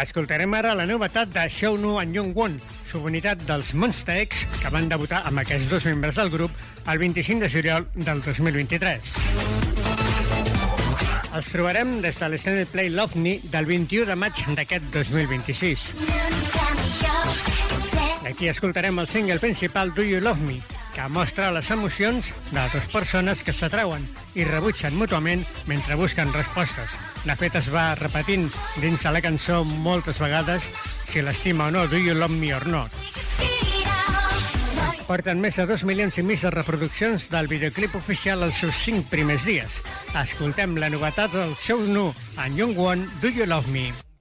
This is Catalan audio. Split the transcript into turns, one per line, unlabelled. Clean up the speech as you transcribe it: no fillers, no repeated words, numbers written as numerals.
Escoltarem ara la novetat de Show Nu en Young Won, subunitat dels Monsta X, que van debutar amb aquests dos membres del grup el 25 de juliol del 2023. Els trobarem des de l'Extended Play Love Me del 21 de maig d'aquest 2026. Aquí escoltarem el single principal Do You Love Me, que mostra les emocions de dues persones que s'atrauen i rebutgen mútuament mentre busquen respostes. De fet, es va repetint dins de la cançó moltes vegades si l'estima o no, Do You Love Me or Not. Porten més de 2 milions i mig de reproduccions del videoclip oficial els seus 5 primers dies. Escoltem la novetat del Show Nu en Young Won, Do You Love Me?